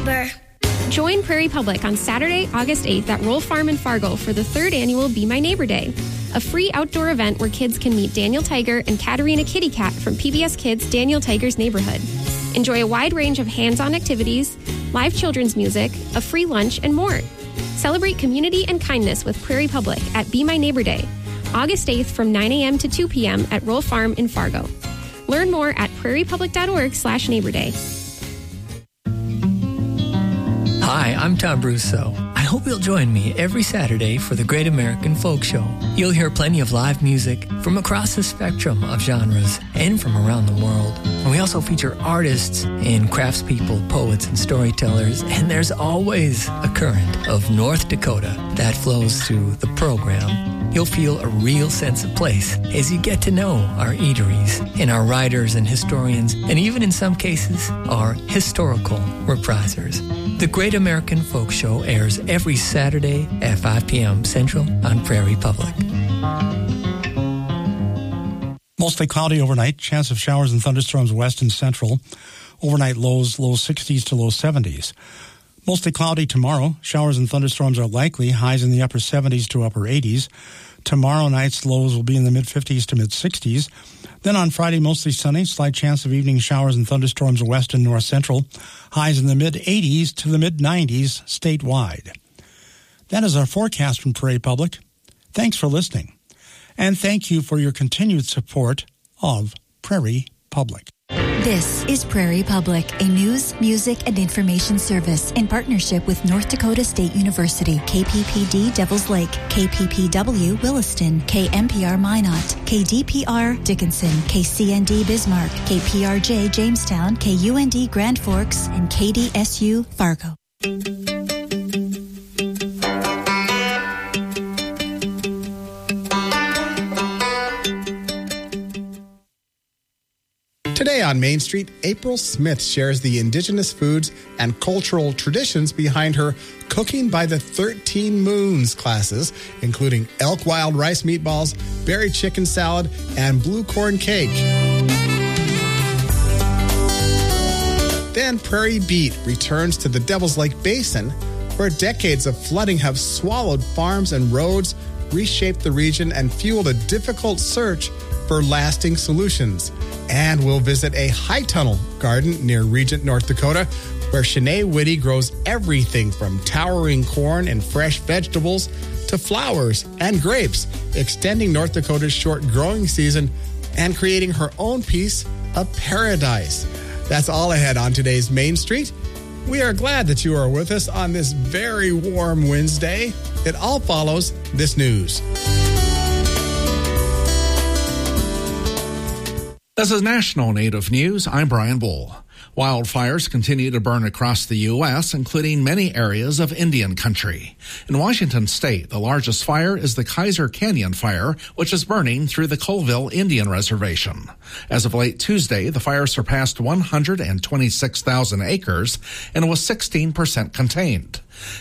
neighbor. Join Prairie Public on Saturday, August 8th at Roll Farm in Fargo for the 3rd annual Be My Neighbor Day, a free outdoor event where kids can meet Daniel Tiger and Katarina Kitty Cat from PBS Kids' Daniel Tiger's Neighborhood. Enjoy a wide range of hands-on activities, live children's music, a free lunch, and more. Celebrate community and kindness with Prairie Public at Be My Neighbor Day, August 8th from 9 a.m. to 2 p.m. at Roll Farm in Fargo. Learn more at prairiepublic.org/Neighbor Day. Hi, I'm Tom Brousseau. I hope you'll join me every Saturday for the Great American Folk Show. You'll hear plenty of live music from across the spectrum of genres and from around the world. And we also feature artists and craftspeople, poets, and storytellers. And there's always a current of North Dakota that flows through the program. You'll feel a real sense of place as you get to know our eateries and our writers and historians, and even in some cases, our historical reprisers. The Great American Folk Show airs every Saturday at 5 p.m. Central on Prairie Public. Mostly cloudy overnight, chance of showers and thunderstorms west and central. Overnight lows, low 60s to low 70s. Mostly cloudy tomorrow. Showers and thunderstorms are likely, highs in the upper 70s to upper 80s. Tomorrow night's lows will be in the mid-50s to mid-60s. Then on Friday, mostly sunny, slight chance of evening showers and thunderstorms west and north central. Highs in the mid-80s to the mid-90s statewide. That is our forecast from Prairie Public. Thanks for listening. And thank you for your continued support of Prairie Public. This is Prairie Public, a news, music, and information service in partnership with North Dakota State University, KPPD Devils Lake, KPPW Williston, KMPR Minot, KDPR Dickinson, KCND Bismarck, KPRJ Jamestown, KUND Grand Forks, and KDSU Fargo. Today on Main Street, April Smith shares the indigenous foods and cultural traditions behind her Cooking by the 13 Moons classes, including elk wild rice meatballs, berry chicken salad, and blue corn cake. Then Prairie Beat returns to the Devil's Lake Basin, where decades of flooding have swallowed farms and roads, reshaped the region, and fueled a difficult search for lasting solutions. And we'll visit a high tunnel garden near Regent, North Dakota, where Shanae Whitty grows everything from towering corn and fresh vegetables to flowers and grapes, extending North Dakota's short growing season and creating her own piece of paradise. That's all ahead on today's Main Street. We are glad that you are with us on this very warm Wednesday. It all follows this news. This is National Native News. I'm Brian Bull. Wildfires continue to burn across the U.S., including many areas of Indian country. In Washington state, the largest fire is the Kaiser Canyon Fire, which is burning through the Colville Indian Reservation. As of late Tuesday, the fire surpassed 126,000 acres and was 16% contained.